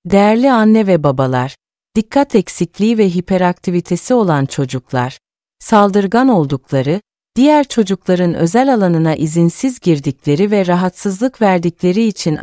Değerli anne ve babalar, dikkat eksikliği ve hiperaktivitesi olan çocuklar, saldırgan oldukları, diğer çocukların özel alanına izinsiz girdikleri ve rahatsızlık verdikleri için